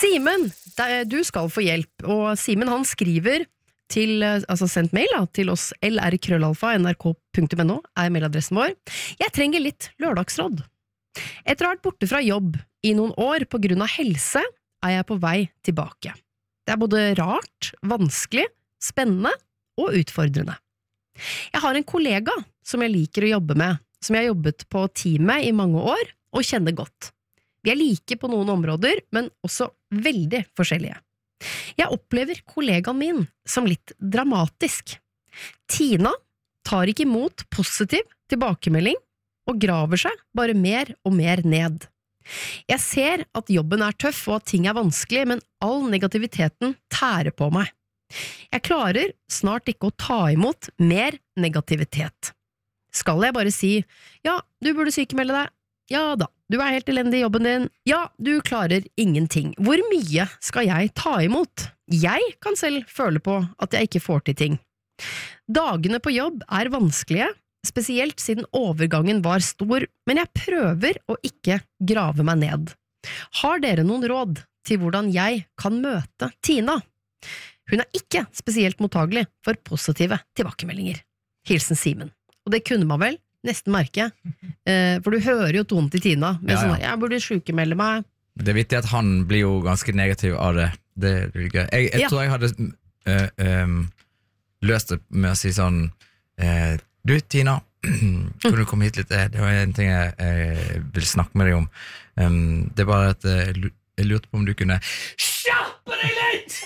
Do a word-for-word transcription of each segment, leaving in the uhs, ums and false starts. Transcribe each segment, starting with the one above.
Simen, du skal få hjelp, og Simen han skriver til, altså sendt mail da, til oss lr krøllalfa nrk punktum no er mailadressen vår. Jeg trenger litt lørdagsråd. Etter å ha vært borte fra jobb i noen år på grunn av helse, er jeg på vei tilbake. Det er både rart, vanskelig, spennende og utfordrende. Jeg har en kollega som jeg liker å jobbe med, som jeg har jobbet på teamet i mange år og kjenner godt. Vi er like på noen områder, men også veldig forskjellige. Jeg opplever kollegaen min som litt dramatisk. Tina tar ikke imot positiv tilbakemelding og graver seg bare mer og mer ned. Jeg ser at jobben er tøff og at ting er vanskelig, men all negativiteten tærer på meg. Jeg klarer snart ikke å ta imot mer negativitet. Skal jeg bare si, ja, du burde sykemelde deg, ja da, du er helt elendig i jobben din, ja, du klarer ingenting. Hvor mye skal jeg ta imot? Jeg kan selv føle på at jeg ikke får til ting. Dagene på jobb er vanskelige, spesielt siden overgangen var stor, men jeg prøver å ikke grave meg ned. Har dere noen råd til hvordan jeg kan møte Tina? Hun er ikke spesielt mottagelig for positive tilbakemeldinger. Hilsen Simen. Og det kunne man vel nesten merke, for du hører jo tonen til Tina, med ja, ja. Sånn, jeg burde sykemelde meg. Det er viktig at han blir jo ganske negativ av det. Det er gøy. Jeg, jeg ja. tror jeg hadde uh, um, løst det med å si sånn, uh, du Tina, kan du komme hit litt? Det var en ting jeg, jeg vil snakke med deg om. Um, det er bare at uh, jeg lurte på om du kunne skjerpe deg litt!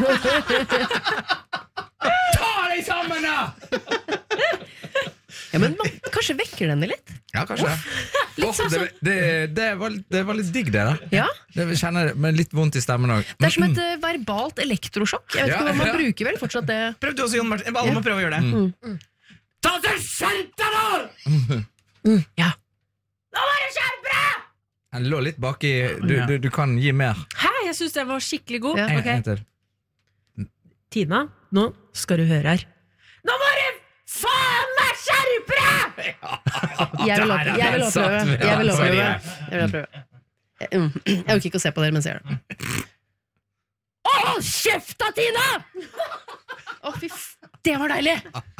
Ta deg sammen da! Ja, men man, kanskje vekker denne litt? Ja, kanskje. Litt sånn, det, det, det, var, det var litt digg det da. Ja. Det kjenner jeg, men litt vondt i stemmen også. Det er som et uh, verbalt elektrosjokk. Jeg vet ja, ikke hva man ja. bruker vel fortsatt det. Prøv du også, Jon Martin. Alle ja. må prøve å gjøre det. Mm. Mm. Ta til skjerp deg da! Mm. Ja. Nå må du skjerpe deg! Han lå litt bak i, du, du, du kan gi mer. Hæ? Jeg synes det var skikkelig god. Ja. Okay. Tina, nå skal du høre her. Nå må du faen meg skjerpe deg! Jeg vil oppleve. Jeg vil oppleve. Jeg vil oppleve. Jeg vil oppleve. Jeg orker ikke å se på dere mens jeg gjør det. Åh, kjeft da, Tina! Åh, fy f... Det var deilig!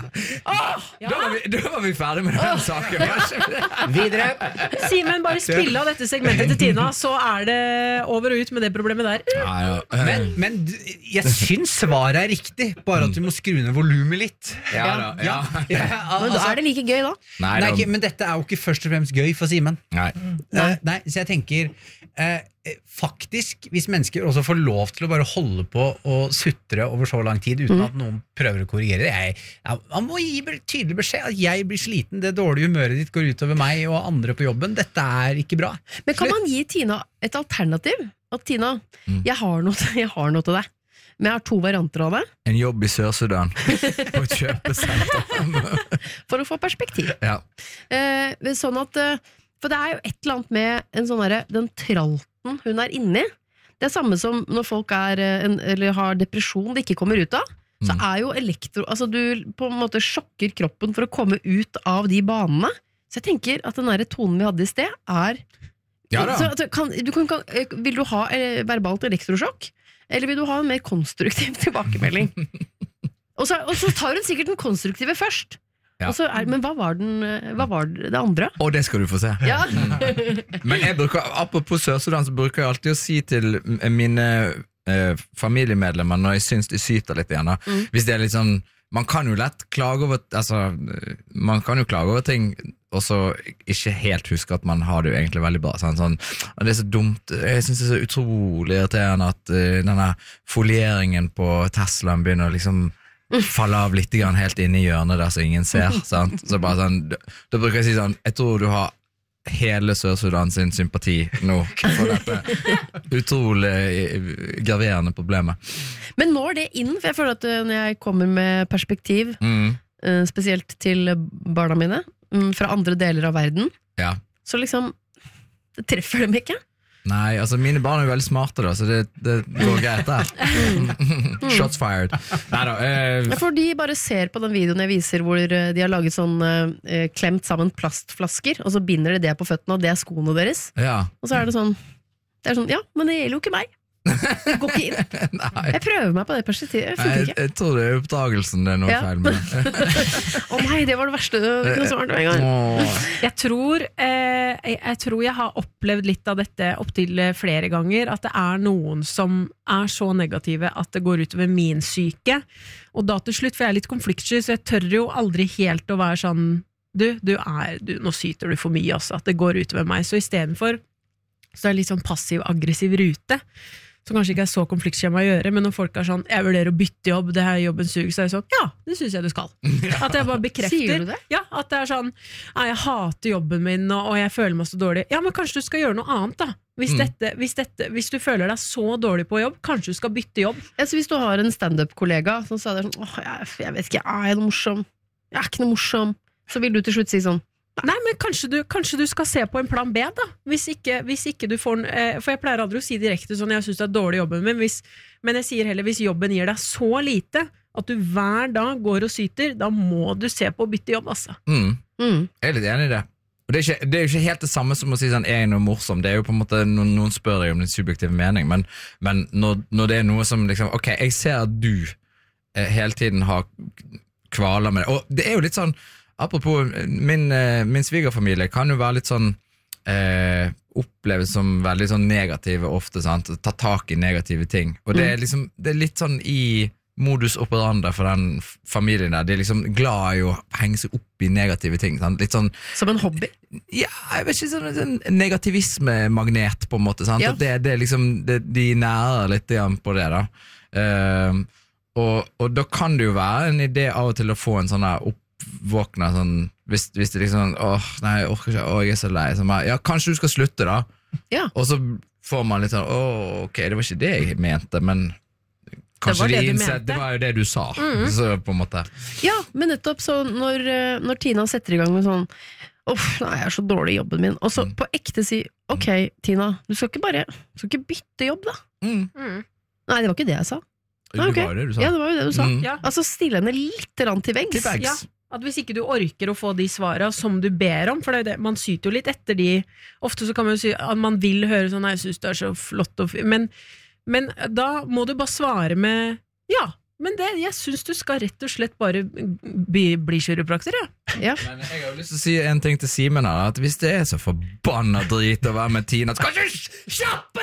Åh, ja. da, var vi, da var vi ferdig med den saken. Videre. Simen, bare spille av dette segmentet til Tina, så er det over og ut med det problemet der. Ja, ja. Men, men jeg synes svaret er riktig, bare at du må skru ned volumet litt. Ja, da, ja. ja. ja altså, men da er det like gøy da. Nei, nei ikke, men dette er jo ikke først og fremst gøy for Simen. Nei. Nei. Uh, nei, så jeg tenker... Uh, faktisk, hvis mennesker også får lov til å bare holde på og sutre over så lang tid uten mm. at noen prøver å korrigere det, jeg, jeg, man må gi tydelig beskjed at jeg blir sliten, det dårlige humøret ditt går ut over meg og andre på jobben, dette er ikke bra. Men kan man gi Tina et alternativ? At Tina, mm. jeg, har noe, jeg har noe til deg, men jeg har to varianter av det. En jobb i Sør-Sudan på et kjøpesenter. For å få perspektiv. Ja. Eh, sånn at, for det er jo et eller annet med en sånn der, den tralten hun er inni. Det er samme som når folk er, en, eller har depresjon det ikke kommer ut av, mm. så er jo elektro, altså du på en måte sjokker kroppen for å komme ut av de banene. Så jeg tenker at den der tonen vi hadde i sted er ja da. Så, kan, du kan, kan, vil du ha verbalt elektrosjokk, eller vil du ha en mer konstruktiv tilbakemelding? og, så, og så tar hun sikkert den konstruktive først. Ja. Og så er, men hva var, den, hva var det andre? Og det skal du få se. Ja. Men jeg bruker, apropos Sør-Sudan, så bruker jeg alltid å si til mine eh, familiemedlemmer når jeg syns de syter litt igjen. Mm. Hvis det er litt sånn, man kan jo lett klage over, altså, man kan jo klage over ting, og så ikke helt huske at man har det jo egentlig veldig bra. Sånn, sånn, og det er så dumt, jeg synes det er så utrolig irriterende at uh, denne folieringen på Teslaen begynner å liksom falle av litt grann helt inn i hjørnet der så ingen ser, sant? Så bare sånn, da bruker jeg si sånn, jeg tror du har hele Sør-Sudan sin sympati nå for dette utrolig graverende problemet. Men når det inn, for jeg føler at når jeg kommer med perspektiv, mm. spesielt til barna mine, fra andre deler av verden, ja. så liksom, det treffer dem ikke. Nei, altså mine barn er jo veldig smarte da, så det, det går greit der. Shots fired. Neida, eh. For de bare ser på den videoen jeg viser hvor de har laget sånn eh, klemt sammen plastflasker, og så binder de det på føttene, og det er skoene deres. Ja. Og så er det sånn, det er sånn, ja, men det gjelder jo ikke meg. Det går ikke inn. Nei. Jeg prøver meg på det perspektivet. Jeg funker Jeg, ikke. jeg tror det er oppdagelsen det er noe Ja. feil med det. Å nei, det var det verste du kunne svart med en gang. Åh. Jeg tror, eh, jeg, jeg tror jeg har opplevd litt av dette opptil flere ganger, at det er noen som er så negative at det går utover min syke. Og da til slutt, for jeg er litt konfliktsky, så jeg tør jo aldri helt å være sånn, du, du er, du, nå syter du for mye også, at det går utover meg. Så i stedet for, så er det litt sånn passiv-aggressiv rute, som kanskje ikke er så konfliktsky med å gjøre, men når folk er sånn, jeg vurderer å bytte jobb, det her jobben suger, så er det sånn, ja, det synes jeg du skal. At jeg bare bekrefter. Sier du det? Ja, at det er sånn, nei, jeg hater jobben min, og, og jeg føler meg så dårlig. Ja, men kanskje du skal gjøre noe annet da. Hvis, Mm. dette, hvis, dette, hvis du føler deg så dårlig på jobb, kanskje du skal bytte jobb. Ja, så hvis du har en stand-up-kollega som sa det sånn, åh, jeg, jeg vet ikke, er jeg noe morsom? Jeg er ikke noe morsom. Så vil du til slutt si sånn, Nei, men kanskje du, kanskje du skal se på en plan B da. Hvis ikke, hvis ikke du får, eh, for jeg pleier aldri å si direkte sånn, jeg synes det er dårlig jobben min, hvis, men jeg sier heller, hvis jobben gir deg så lite, at du hver dag går og syter, da må du se på å bytte jobb, altså. Mm. mm. Jeg er litt enig i det. Og det er, ikke, det er jo ikke helt det samme som å si sånn, er jeg noe morsom? Det er jo på en måte, noen, noen spør deg om din subjektive mening, men, men når, når det er noe som liksom, ok, jeg ser at du eh, hele tiden har kvaler med det, og det er jo litt sånn, apropos, min, eh, min svigerfamilie kan jo være litt sånn, eh, oppleves som veldig sånn negative ofte, sant? Ta tak i negative ting, og det er liksom, det er litt sånn i modus operandi for den f- familien der, de er liksom glad i å henge seg opp i negative ting, sant? Litt sånn, Som en hobby. ja, jeg vet ikke, sånn, sånn negativisme-magnet på en måte, sant? Ja. At det, det er liksom, det, de nærer litt igjen på det da. Eh, og, og da kan det jo være en idé av og til å få en sånn her oppvåkne, sånn, hvis, hvis det liksom, åh, nei, jeg orker ikke, åh, jeg er så lei, så bare, ja, kanskje du skal slutte da, Ja. og så får man litt sånn, åh, ok, det var ikke det jeg mente, men kanskje var det de du innsett, mente. det var jo det du sa, så på en måte. Ja, men nettopp så når, eh, når Tina setter i gang med sånn Uff, nei, jeg er så dårlig i jobben min. Og så Mm. på ekte si Ok, Tina, du skal ikke bare Du skal ikke bytte jobb da. Mm. Nei, det var ikke det jeg sa. Det Ah, ok. var jo det du sa. Ja, det var jo det du sa. Mm. Ja. Altså stille henne litt rann til vengs. Til veggs. Ja, at hvis ikke du orker å få de svarene som du ber om, for det er jo det, man syter jo litt etter de, ofte så kan man jo si at man vil høre sånn, jeg synes det er så flott, og, f- men, men da må du bare svare med, ja, men det, jeg synes du skal rett og slett bare bli, bli kiropraktor, ja. Ja. Men jeg har jo lyst til å si en ting til Simen her, at hvis det er så forbanna drit å være med Tina, så kan du ikke kjappe